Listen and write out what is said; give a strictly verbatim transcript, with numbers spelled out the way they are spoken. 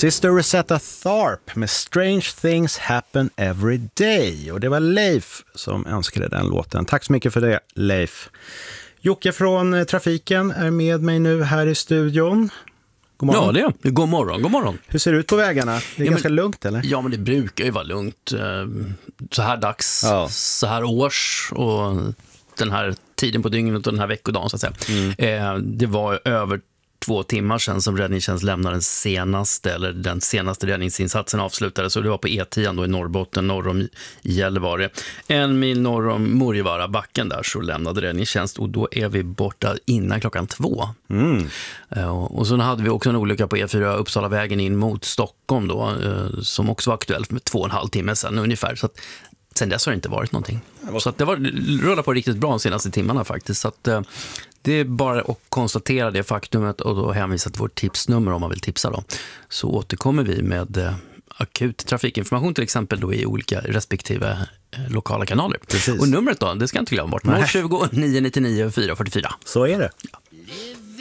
Sister Rosetta Tharpe med Strange Things Happen Every Day. Och det var Leif som önskade den låten. Tack så mycket för det, Leif. Jocke från Trafiken är med mig nu här i studion. God morgon. Ja, det är. God morgon, god morgon. Hur ser det ut på vägarna? Det är ja, ganska men, lugnt, eller? Ja, men det brukar ju vara lugnt. Så här dags, ja. så här års och den här tiden på dygnet och den här veckodagen, så att säga. Mm. Det var över två timmar sedan som räddningstjänst lämnade den senaste, eller den senaste räddningsinsatsen avslutades, och det var på E tio då i Norrbotten, norr om Gällivare. En mil norr om Morgevara backen där så lämnade räddningstjänst, och då är vi borta innan klockan två. Mm. Och så hade vi också en olycka på E fyra Uppsalavägen in mot Stockholm då, som också var aktuellt med två och en halv timme sedan ungefär, så att sen dess har det inte varit någonting. Så att det var rullat på riktigt bra de senaste timmarna faktiskt, så att det är bara att konstatera det faktumet och då hänvisa till vårt tipsnummer om man vill tipsa då. Så återkommer vi med eh, akut trafikinformation till exempel då i olika respektive eh, lokala kanaler. Precis. Och numret då, det ska jag inte glömma bort. noll tjugo, nio nio nio, fyra fyra fyra. Så är det. Ja.